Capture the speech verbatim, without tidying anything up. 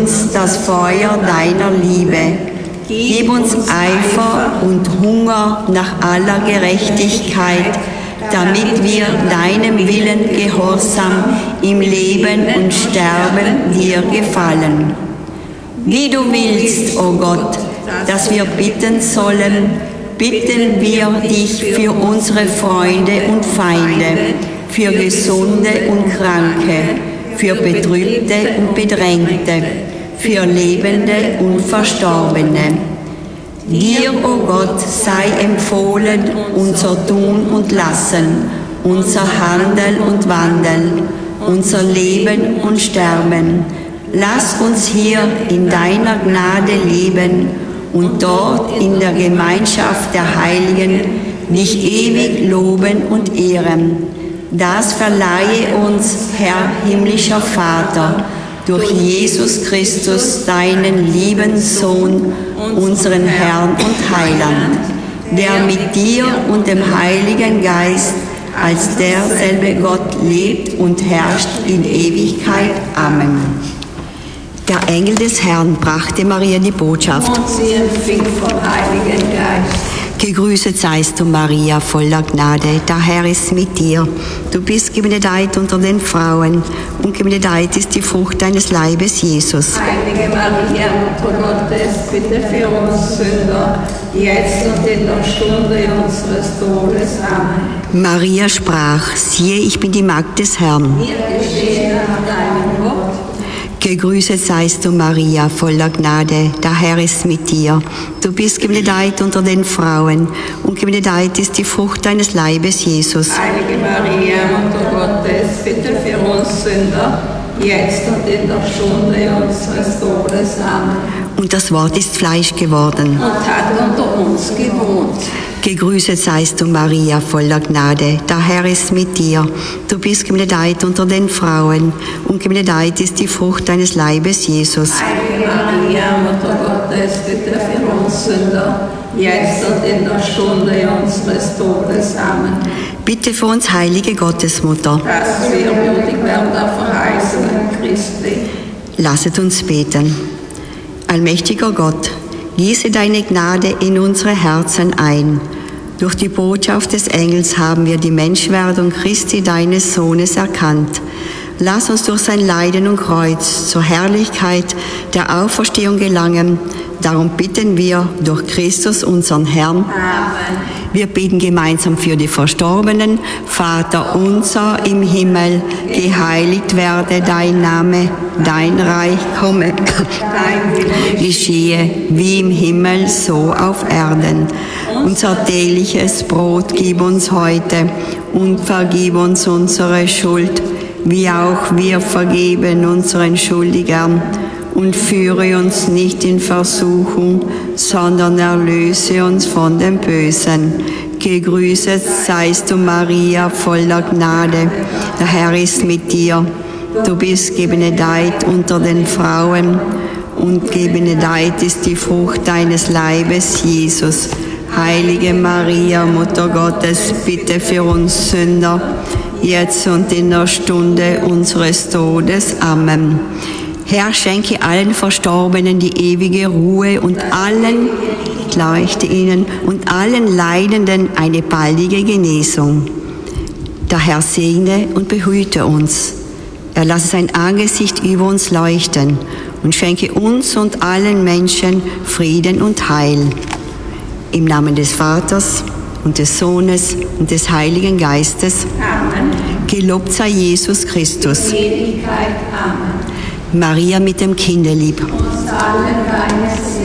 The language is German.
uns das Feuer deiner Liebe. Gib uns Eifer und Hunger nach aller Gerechtigkeit, damit wir deinem Willen gehorsam im Leben und Sterben dir gefallen. Wie du willst, o Gott, dass wir bitten sollen, bitten wir dich für unsere Freunde und Feinde, für Gesunde und Kranke, für Betrübte und Bedrängte, für Lebende und Verstorbene. Dir, o Gott, sei empfohlen unser Tun und Lassen, unser Handeln und Wandeln, unser Leben und Sterben. Lass uns hier in deiner Gnade leben und dort in der Gemeinschaft der Heiligen dich ewig loben und ehren. Das verleihe uns, Herr himmlischer Vater, durch Jesus Christus, deinen lieben Sohn, unseren Herrn und Heiland, der mit dir und dem Heiligen Geist als derselbe Gott lebt und herrscht in Ewigkeit. Amen. Der Engel des Herrn brachte Maria die Botschaft. Und sie empfing vom Heiligen Geist. Gegrüßet seist du, Maria, voller Gnade, der Herr ist mit dir. Du bist gebenedeit unter den Frauen, und gebenedeit ist die Frucht deines Leibes, Jesus. Heilige Maria, Mutter Gottes, bitte für uns Sünder, jetzt und in der Stunde unseres Todes. Amen. Maria sprach, siehe, ich bin die Magd des Herrn. Mir geschehe nach deinem Wort. Gegrüßet seist du, Maria, voller Gnade, der Herr ist mit dir. Du bist gebenedeit unter den Frauen, und gebenedeit ist die Frucht deines Leibes, Jesus. Heilige Maria, Mutter Gottes, bitte für uns Sünder, jetzt und in der Stunde unseres Todes. Amen. Und das Wort ist Fleisch geworden Und hat unter uns gewohnt. Gegrüßet seist du, Maria, voller Gnade, der Herr ist mit dir. Du bist gebenedeit unter den Frauen, und gebenedeit ist die Frucht deines Leibes, Jesus. Heilige Maria, Mutter Gottes, bitte für uns Sünder, jetzt und in der Stunde unseres Todes. Amen. Bitte für uns, heilige Gottesmutter, Dass wir würdig werden der Verheißungen Christi. lasset uns beten. Allmächtiger Gott, gieße deine Gnade in unsere Herzen ein. Durch die Botschaft des Engels haben wir die Menschwerdung Christi, deines Sohnes, erkannt. Lass uns durch sein Leiden und Kreuz zur Herrlichkeit der Auferstehung gelangen. Darum bitten wir durch Christus, unseren Herrn. Amen. Wir beten gemeinsam für die Verstorbenen. Vater unser im Himmel, geheiligt werde dein Name, dein Reich komme. Dein Wille Geschehe wie im Himmel, so auf Erden. Unser tägliches Brot gib uns heute und vergib uns unsere Schuld, wie auch wir vergeben unseren Schuldigern. Und führe uns nicht in Versuchung, sondern erlöse uns von dem Bösen. Gegrüßet seist du, Maria, voller Gnade. Der Herr ist mit dir. Du bist gebenedeit unter den Frauen, und gebenedeit ist die Frucht deines Leibes, Jesus. Heilige Maria, Mutter Gottes, bitte für uns Sünder, jetzt und in der Stunde unseres Todes. Amen. Herr, schenke allen Verstorbenen die ewige Ruhe und allen, leuchte ihnen, und allen Leidenden eine baldige Genesung. Der Herr segne und behüte uns. Er lasse sein Angesicht über uns leuchten und schenke uns und allen Menschen Frieden und Heil. Im Namen des Vaters und des Sohnes und des Heiligen Geistes. Amen. Gelobt sei Jesus Christus. Ewigkeit. Amen. Maria mit dem Kinderlieb. Uns allen deines